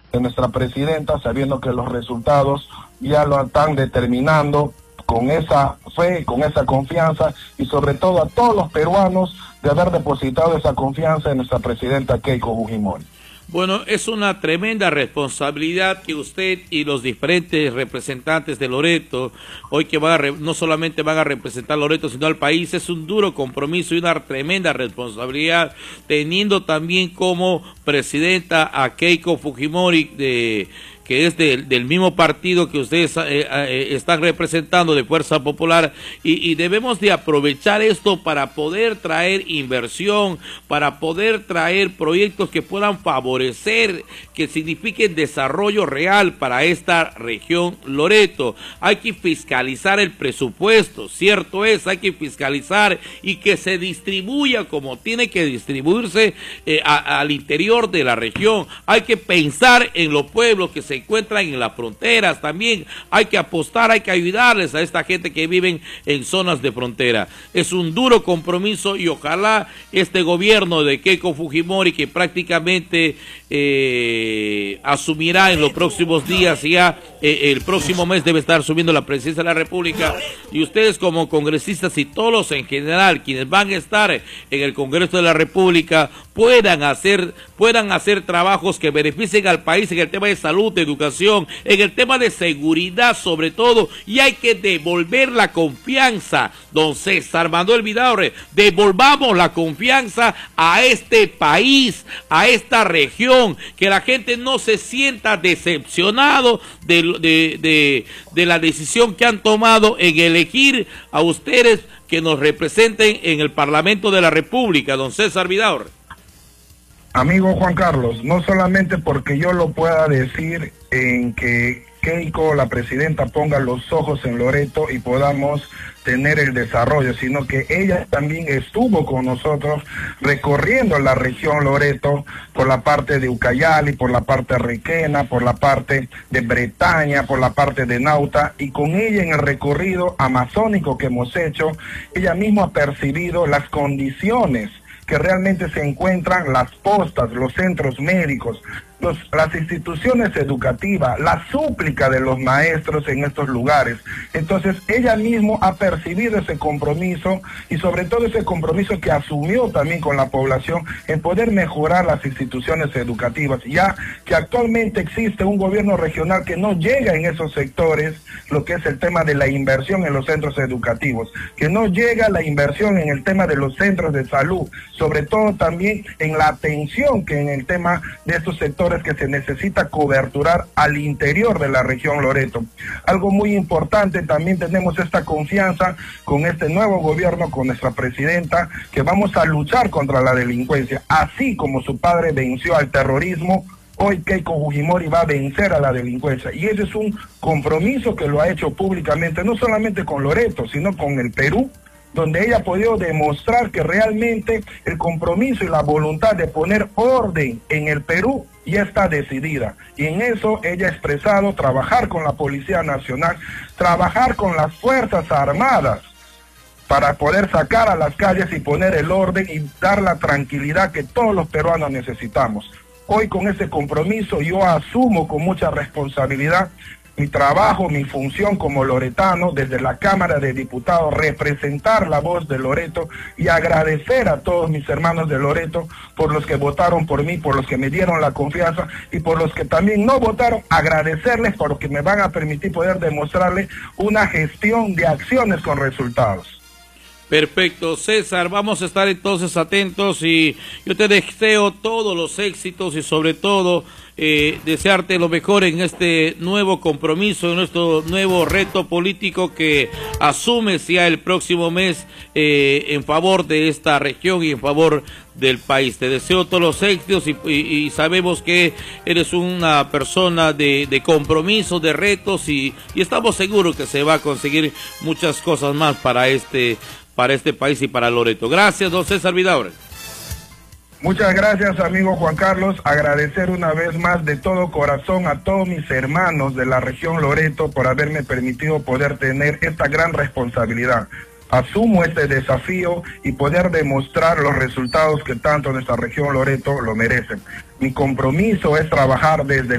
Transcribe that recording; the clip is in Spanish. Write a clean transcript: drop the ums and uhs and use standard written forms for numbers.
de nuestra presidenta, sabiendo que los resultados ya lo están determinando, con esa fe, con esa confianza, y sobre todo a todos los peruanos de haber depositado esa confianza en nuestra presidenta Keiko Fujimori. Bueno, es una tremenda responsabilidad que usted y los diferentes representantes de Loreto, hoy que no solamente van a representar Loreto, sino al país, es un duro compromiso y una tremenda responsabilidad, teniendo también como presidenta a Keiko Fujimori, que es del mismo partido que ustedes están representando, de Fuerza Popular, y debemos de aprovechar esto para poder traer inversión, para poder traer proyectos que puedan favorecer, que signifiquen desarrollo real para esta región Loreto. Hay que fiscalizar el presupuesto, cierto es, hay que fiscalizar y que se distribuya como tiene que distribuirse al interior de la región. Hay que pensar en los pueblos que se encuentran en las fronteras también. Hay que apostar, hay que ayudarles a esta gente que viven en zonas de frontera. Es un duro compromiso y ojalá este gobierno de Keiko Fujimori, que prácticamente asumirá en los próximos días, ya el próximo mes debe estar asumiendo la presidencia de la República, y ustedes como congresistas y todos en general quienes van a estar en el Congreso de la República puedan hacer trabajos que beneficien al país en el tema de salud, de educación, en el tema de seguridad sobre todo, y hay que devolver la confianza, don César Manuel Vidaurre, devolvamos la confianza a este país, a esta región, que la gente no se sienta decepcionado de la decisión que han tomado en elegir a ustedes que nos representen en el Parlamento de la República, don César Vidaurre. Amigo Juan Carlos, no solamente porque yo lo pueda decir en que Keiko, la presidenta, ponga los ojos en Loreto y podamos tener el desarrollo, sino que ella también estuvo con nosotros recorriendo la región Loreto por la parte de Ucayali, por la parte de Requena, por la parte de Bretaña, por la parte de Nauta, y con ella en el recorrido amazónico que hemos hecho, ella misma ha percibido las condiciones que realmente se encuentran las postas, los centros médicos, las instituciones educativas, la súplica de los maestros en estos lugares. Entonces ella misma ha percibido ese compromiso, y sobre todo ese compromiso que asumió también con la población en poder mejorar las instituciones educativas, ya que actualmente existe un gobierno regional que no llega en esos sectores, lo que es el tema de la inversión en los centros educativos, que no llega la inversión en el tema de los centros de salud, sobre todo también en la atención que en el tema de estos sectores que se necesita coberturar al interior de la región Loreto. Algo muy importante, también tenemos esta confianza con este nuevo gobierno, con nuestra presidenta, que vamos a luchar contra la delincuencia, así como su padre venció al terrorismo. Hoy Keiko Fujimori va a vencer a la delincuencia, y ese es un compromiso que lo ha hecho públicamente, no solamente con Loreto, sino con el Perú, donde ella ha podido demostrar que realmente el compromiso y la voluntad de poner orden en el Perú ya está decidida. Y en eso ella ha expresado trabajar con la Policía Nacional, trabajar con las Fuerzas Armadas, para poder sacar a las calles y poner el orden y dar la tranquilidad que todos los peruanos necesitamos. Hoy con ese compromiso yo asumo con mucha responsabilidad mi trabajo, mi función como loretano, desde la Cámara de Diputados, representar la voz de Loreto y agradecer a todos mis hermanos de Loreto por los que votaron por mí, por los que me dieron la confianza, y por los que también no votaron, agradecerles porque me van a permitir poder demostrarles una gestión de acciones con resultados. Perfecto, César, vamos a estar entonces atentos, y yo te deseo todos los éxitos y sobre todo desearte lo mejor en este nuevo compromiso, en nuestro nuevo reto político que asumes ya el próximo mes en favor de esta región y en favor del país. Te deseo todos los éxitos y sabemos que eres una persona de compromiso, de retos, y estamos seguros que se va a conseguir muchas cosas más para este país y para Loreto. Gracias, don César Vidaurre. Muchas gracias, amigo Juan Carlos. Agradecer una vez más de todo corazón a todos mis hermanos de la región Loreto por haberme permitido poder tener esta gran responsabilidad. Asumo este desafío y poder demostrar los resultados que tanto nuestra región Loreto lo merecen. Mi compromiso es trabajar desde